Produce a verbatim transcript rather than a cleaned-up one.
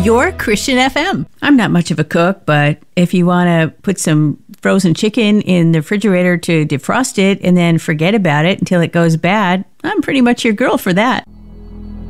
Your Christian F M. I'm not much of a cook, but if you want to put some frozen chicken in the refrigerator to defrost it and then forget about it until it goes bad, I'm pretty much your girl for that.